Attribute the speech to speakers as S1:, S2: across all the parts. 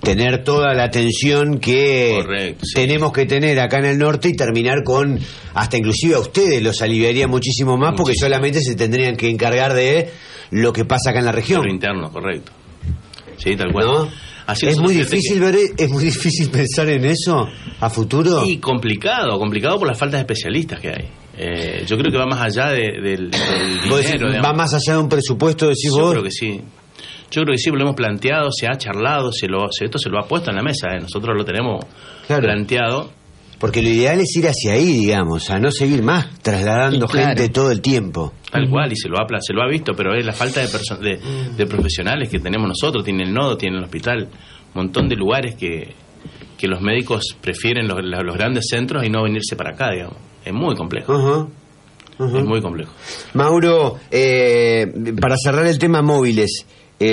S1: tener toda la atención que tenemos que tener acá en el norte y terminar con, hasta inclusive a ustedes los aliviaría muchísimo más, porque solamente se tendrían que encargar de lo que pasa acá en la región.
S2: Lo interno, correcto. Sí, tal cual.
S1: ¿No?
S2: Así
S1: es muy difícil es muy difícil pensar en eso a futuro.
S2: Y complicado por la falta de especialistas que hay. Yo creo que va más allá del dinero.
S1: ¿Va más allá de un presupuesto, decís vos?
S2: Yo creo que sí. Lo hemos planteado, se ha charlado, esto se lo ha puesto en la mesa, Nosotros lo tenemos planteado.
S1: Porque lo ideal es ir hacia ahí, digamos, a no seguir más trasladando gente todo el tiempo.
S2: Tal cual, y se lo ha visto, pero es la falta de profesionales que tenemos nosotros. Tiene el nodo, tiene el hospital, un montón de lugares que los médicos prefieren los grandes centros y no venirse para acá, digamos. Es muy complejo. Es muy complejo.
S1: Mauro, para cerrar el tema móviles,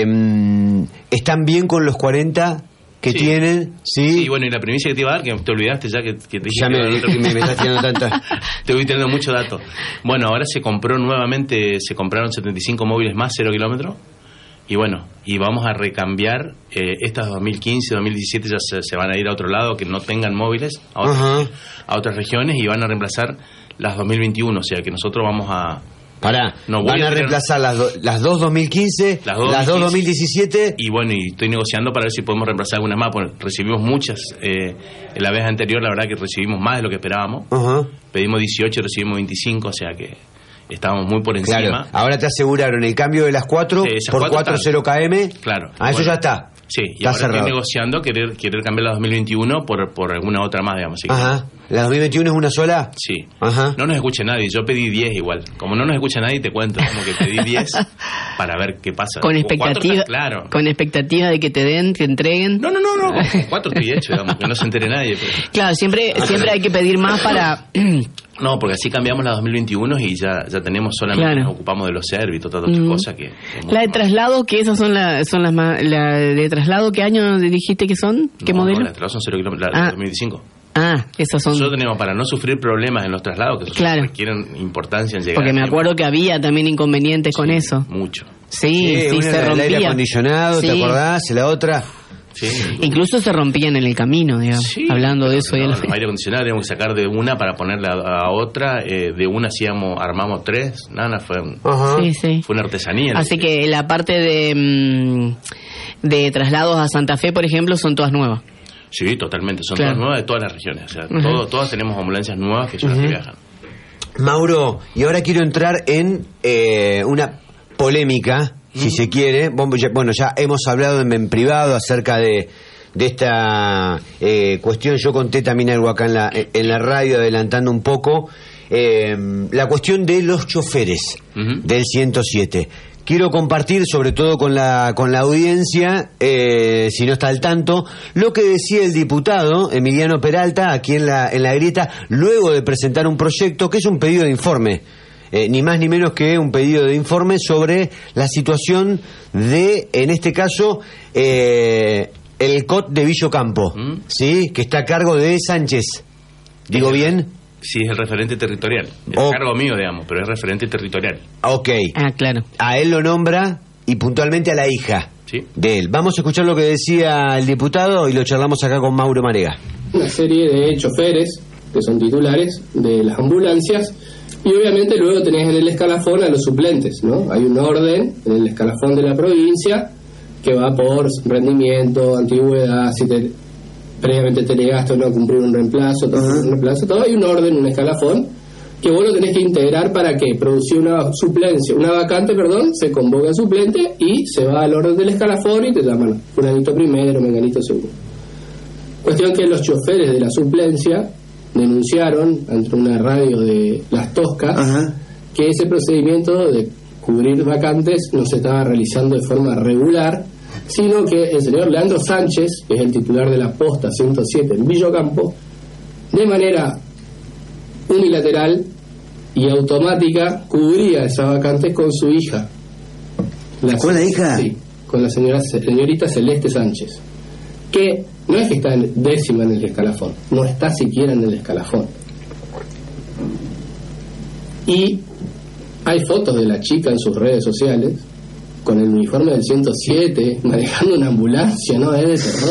S1: ¿están bien con los 40 que tienen?
S2: Sí, bueno, y la primicia que te iba a dar, que te olvidaste ya que te dije.
S1: Ya me estás tirando tanta.
S2: Te voy teniendo mucho dato. Bueno, ahora se compraron 75 móviles más, 0 kilómetros. Y bueno, y vamos a recambiar estas 2015, 2017 ya se van a ir a otro lado, que no tengan móviles, a otras regiones, y van a reemplazar las 2021, o sea que nosotros vamos a...
S1: van a reemplazar las dos 2015, las dos 2017.
S2: Y bueno, y estoy negociando para ver si podemos reemplazar algunas más, porque recibimos muchas. La vez anterior, la verdad que recibimos más de lo que esperábamos. Pedimos 18 y recibimos 25, o sea que estábamos muy por encima.
S1: Claro, ahora te aseguraron el cambio de las 4 por 4.0 km.
S2: Claro.
S1: Eso ya está.
S2: Sí, y ahora estoy negociando querer cambiar la 2021 por alguna otra más, digamos.
S1: ¿La 2021 es una sola?
S2: Sí. No nos escucha nadie, yo pedí 10 igual. Como no nos escucha nadie, te cuento, como que pedí 10 para ver qué pasa.
S3: Con expectativa, con expectativa de que te entreguen.
S2: No, con 4 estoy hecho, digamos, que no se entere nadie. Pero...
S3: Claro, siempre hay que pedir más para...
S2: No, porque así cambiamos la 2021 y ya tenemos solamente, nos ocupamos de los servis y todas otras cosas que...
S3: La de traslado, que esas son las más... La de traslado, ¿qué año dijiste que son? ¿Qué modelo?
S2: No, la de traslado son 0 kilómetros, la de 2025.
S3: Esas son...
S2: Nosotros tenemos, para no sufrir problemas en los traslados, que requieren importancia en llegar.
S3: Porque me acuerdo que había también inconvenientes con eso.
S2: Mucho.
S3: Sí, se rompía.
S1: El aire acondicionado, ¿te acordás? La otra...
S2: Sí,
S3: incluso se rompían en el camino, digamos, hablando de eso.
S2: Los aire acondicionado teníamos que sacar de una para ponerla a otra, de una armamos 3, fue una artesanía.
S3: Así que la parte de traslados a Santa Fe, por ejemplo, son todas nuevas.
S2: Sí, totalmente, son todas nuevas de todas las regiones, o sea, todas tenemos ambulancias nuevas que son las que viajan.
S1: Mauro, y ahora quiero entrar en una polémica, si se quiere. Bueno, ya hemos hablado en privado acerca de esta cuestión. Yo conté también algo acá en la radio, adelantando un poco, la cuestión de los choferes del 107. Quiero compartir, sobre todo con la audiencia, si no está al tanto, lo que decía el diputado Emiliano Peralta aquí en la grieta, luego de presentar un proyecto que es un pedido de informe. Ni más ni menos que un pedido de informe sobre la situación de, en este caso, el COT de Villocampo, ¿sí? Que está a cargo de Sánchez. ¿Digo bien?
S2: Sí, es el referente territorial. Es cargo mío, digamos, pero es referente territorial.
S1: Ok.
S3: Claro.
S1: A él lo nombra y puntualmente a la hija de él. Vamos a escuchar lo que decía el diputado y lo charlamos acá con Mauro Marega.
S4: Una serie de choferes que son titulares de las ambulancias. Y obviamente luego tenés en el escalafón a los suplentes, ¿no? Hay un orden en el escalafón de la provincia que va por rendimiento, antigüedad, si previamente te negaste o no a cumplir un reemplazo, todo hay un orden, un escalafón que vos lo tenés que integrar para que producir una vacante, se convoca al suplente y se va al orden del escalafón y te llaman fulanito primero, menganito segundo. Cuestión que los choferes de la suplencia denunciaron ante una radio de Las Toscas que ese procedimiento de cubrir vacantes no se estaba realizando de forma regular, sino que el señor Leandro Sánchez, que es el titular de la posta 107 en Villocampo, de manera unilateral y automática cubría esa vacante con su hija.
S1: ¿Con la hija?
S4: Sí, con la señorita Celeste Sánchez, que no es que está décima en el escalafón, no está siquiera en el escalafón. Y hay fotos de la chica en sus redes sociales con el uniforme del 107 manejando una ambulancia, ¿no? Es de terror.